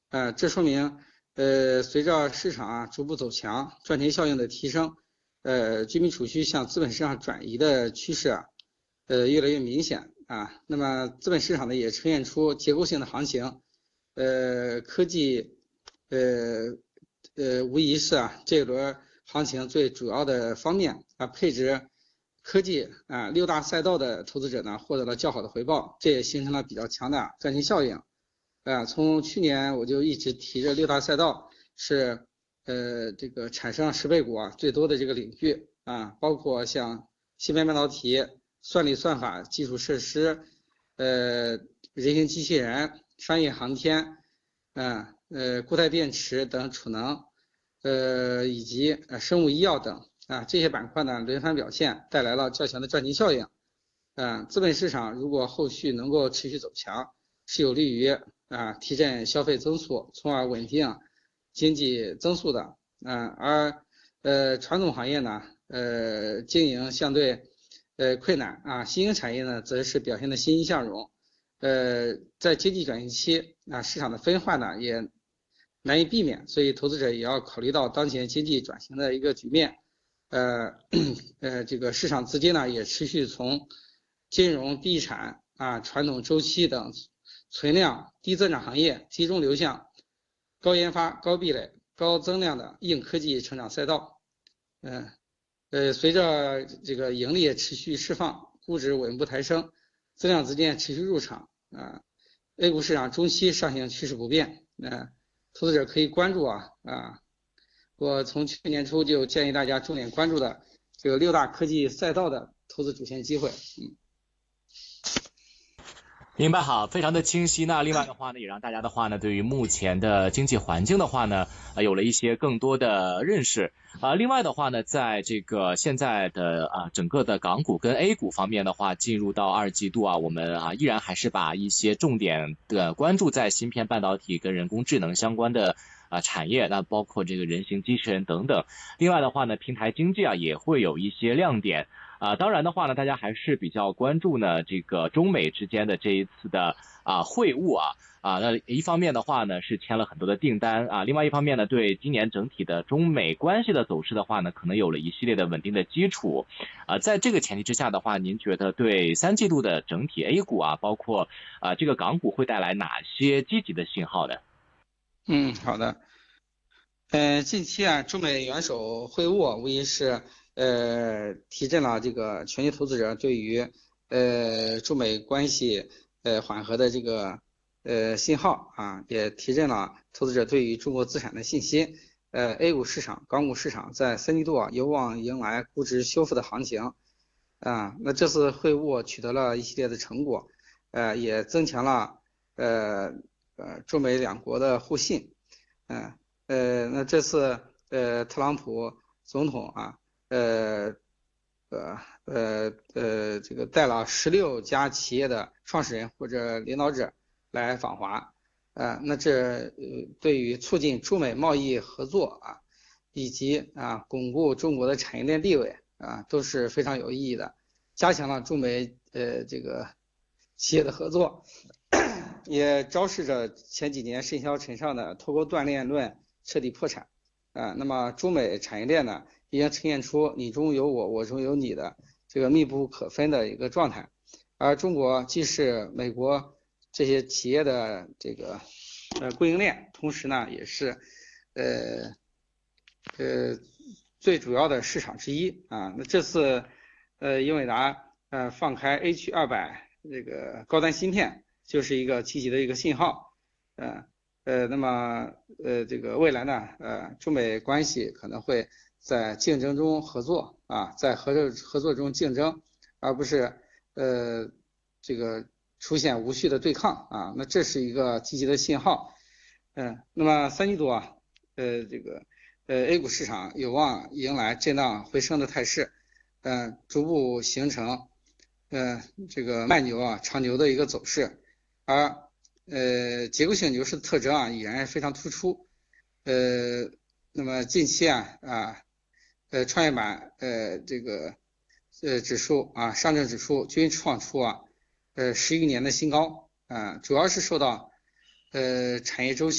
这说明随着市场逐步走强，赚钱效应的提升，居民储蓄向资本市场转移的趋势越来越明显那么资本市场呢也呈现出结构性的行情，科技无疑是这一轮行情最主要的方面配置科技6大赛道的投资者呢获得了较好的回报，这也形成了比较强的赚钱效应。从去年我就一直提着6大赛道是这个产生10倍股最多的这个领域包括像芯片半导体、算力算法、基础设施、人形机器人、商业航天固态电池等储能以及生物医药等这些板块呢轮番表现，带来了较强的赚钱效应。资本市场如果后续能够持续走强，是有利于提振消费增速，从而稳定经济增速的。而传统行业呢，经营相对困难新兴产业呢，则是表现的欣欣向荣。在经济转型期市场的分化呢也难以避免，所以投资者也要考虑到当前经济转型的一个局面。这个市场资金呢也持续从金融、地产传统周期等存量低增长行业集中流向高研发、高壁垒、高增量的硬科技成长赛道。随着这个盈利持续释放，估值稳步抬升，增量资金持续入场A 股市场中期上行趋势不变。投资者可以关注我从去年初就建议大家重点关注的这个6大科技赛道的投资主线机会。 明白，好，非常的清晰。那另外的话呢，也让大家的话呢，对于目前的经济环境的话呢，有了一些更多的认识。另外的话呢，在这个现在的整个的港股跟 A 股方面的话，进入到2季度我们依然还是把一些重点的关注在芯片半导体跟人工智能相关的产业，那包括这个人形机器人等等。另外的话呢，平台经济也会有一些亮点。当然的话呢，大家还是比较关注呢这个中美之间的这一次的会晤那一方面的话呢是签了很多的订单另外一方面呢对今年整体的中美关系的走势的话呢可能有了一系列的稳定的基础在这个前提之下的话，您觉得对3季度的整体 A 股包括这个港股会带来哪些积极的信号呢？ 好的。近期中美元首会晤无疑是提振了这个全球投资者对于中美关系缓和的这个信号也提振了投资者对于中国资产的信心。A 股市场、港股市场在3季度有望迎来估值修复的行情那这次会晤取得了一系列的成果，也增强了中美两国的互信。那这次特朗普总统这个带了16家企业的创始人或者领导者来访华那这对于促进中美贸易合作以及巩固中国的产业链地位都是非常有意义的，加强了中美这个企业的合作，也昭示着前几年甚嚣尘上的脱钩断链论彻底破产那么中美产业链呢已经呈现出你中有我，我中有你的这个密不可分的一个状态。而中国既是美国这些企业的这个供应链，同时呢也是最主要的市场之一那这次英伟达放开 H200 这个高端芯片就是一个积极的一个信号那么这个未来呢中美关系可能会在竞争中合作在合作中竞争，而不是这个出现无序的对抗那这是一个积极的信号。那么3季度这个A 股市场有望迎来震荡回升的态势逐步形成这个慢牛长牛的一个走势，而结构性牛市的特征已然非常突出。那么近期创业板这个指数上证指数均创出10余年的新高主要是受到产业周期